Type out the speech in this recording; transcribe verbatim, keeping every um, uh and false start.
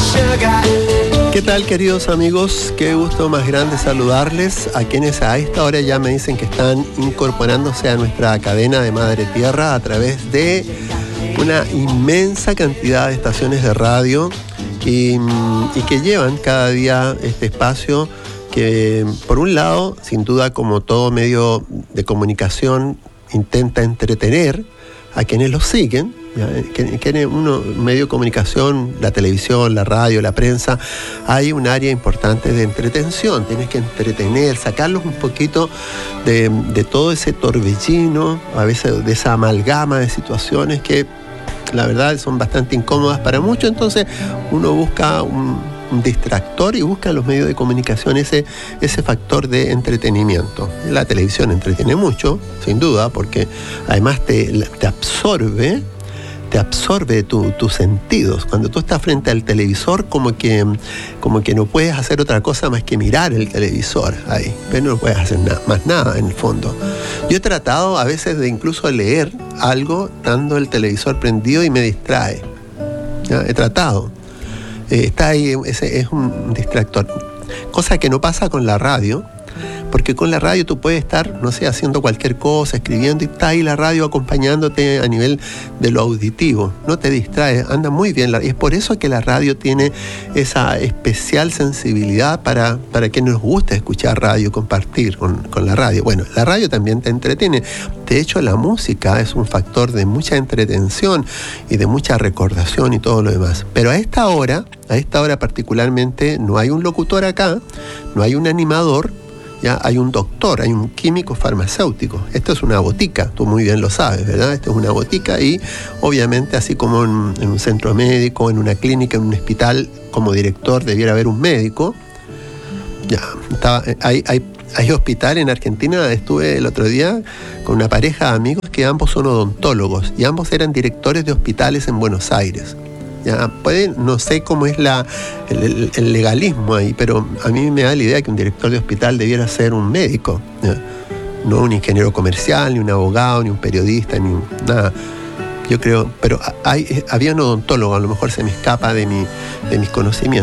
¿Qué tal, queridos amigos? Qué gusto más grande saludarles a quienes a esta hora ya me dicen que están incorporándose a nuestra cadena de Madre Tierra a través de una inmensa cantidad de estaciones de radio y, y que llevan cada día este espacio que, por un lado, sin duda, como todo medio de comunicación, intenta entretener a quienes lo siguen. Que, que uno, medio de comunicación, la televisión, la radio, la prensa, hay un área importante de entretención. Tienes que entretener, sacarlos un poquito de, de todo ese torbellino, a veces de esa amalgama de situaciones que la verdad son bastante incómodas para muchos. Entonces uno busca un, un distractor y busca en los medios de comunicación ese, ese factor de entretenimiento. La televisión entretiene mucho, sin duda, porque además te, te absorbe te absorbe tu, tus sentidos. Cuando tú estás frente al televisor, como que, como que no puedes hacer otra cosa más que mirar el televisor ahí, pero no puedes hacer nada, más nada en el fondo. Yo he tratado a veces de incluso leer algo dando el televisor prendido y me distrae. ¿Ya? He tratado. Eh, está ahí, ese es un distractor. Cosa que no pasa con la radio, porque con la radio tú puedes estar, no sé, haciendo cualquier cosa, escribiendo, y está ahí la radio acompañándote a nivel de lo auditivo. No te distraes, anda muy bien. Y es por eso que la radio tiene esa especial sensibilidad para, para que nos guste escuchar radio, compartir con, con la radio. Bueno, la radio también te entretiene. De hecho, la música es un factor de mucha entretención y de mucha recordación y todo lo demás. Pero a esta hora, a esta hora particularmente, no hay un locutor acá, no hay un animador, ya hay un doctor, hay un químico farmacéutico. Esto es una botica, tú muy bien lo sabes, ¿verdad? Esto es una botica y obviamente así como en, en un centro médico, en una clínica, en un hospital, como director debiera haber un médico. Ya, estaba, hay, hay, hay hospital en Argentina, estuve el otro día con una pareja de amigos que ambos son odontólogos y ambos eran directores de hospitales en Buenos Aires. Ya, puede, no sé cómo es la, el, el legalismo ahí, pero a mí me da la idea que un director de hospital debiera ser un médico, ¿ya? No un ingeniero comercial, ni un abogado, ni un periodista, ni un, nada. Yo creo, pero hay, había un odontólogo, a lo mejor se me escapa de, mi, de mis conocimientos.